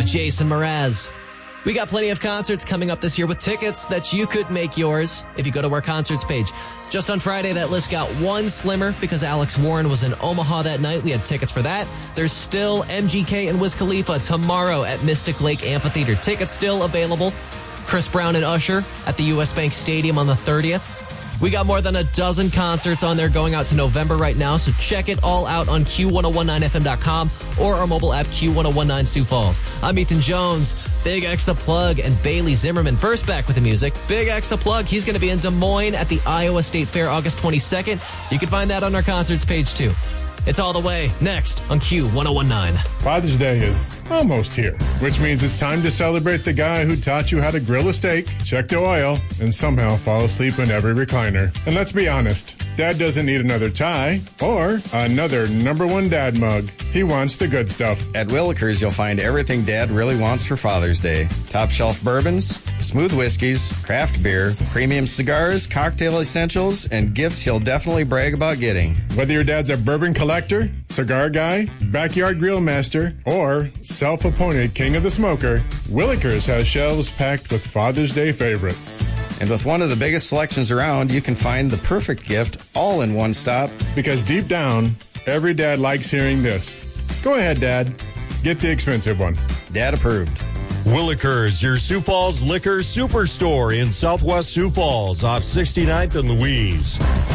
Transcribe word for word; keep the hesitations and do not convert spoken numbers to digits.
with Jason Mraz. We got plenty of concerts coming up this year with tickets that you could make yours if you go to our concerts page. Just on Friday, that list got one slimmer because Alex Warren was in Omaha that night. We had tickets for that. There's still M G K and Wiz Khalifa tomorrow at Mystic Lake Amphitheater. Tickets still available. Chris Brown and Usher at the U S Bank Stadium on the thirtieth. We got more than a dozen concerts on there going out to November right now, so check it all out on Q ten nineteen F M dot com or our mobile app Q ten nineteen Sioux Falls. I'm Ethan Jones, Big X The Plug, and Bailey Zimmerman. First back with the music, Big X The Plug. He's going to be in Des Moines at the Iowa State Fair August twenty-second. You can find that on our concerts page too. It's All the Way, next on Q ten nineteen. Father's Day is almost here, which means it's time to celebrate the guy who taught you how to grill a steak, check the oil, and somehow fall asleep in every recliner. And let's be honest, Dad doesn't need another tie or another number one dad mug. He wants the good stuff. At Willikers, you'll find everything Dad really wants for Father's Day. Top shelf bourbons, smooth whiskeys, craft beer, premium cigars, cocktail essentials, and gifts he'll definitely brag about getting. Whether your dad's a bourbon collector, cigar guy, backyard grill master, or self-appointed king of the smoker, Willikers has shelves packed with Father's Day favorites. And with one of the biggest selections around, you can find the perfect gift all in one stop. Because deep down, every dad likes hearing this. Go ahead, Dad. Get the expensive one. Dad approved. Willikers, your Sioux Falls liquor superstore in southwest Sioux Falls off sixty-ninth and Louise.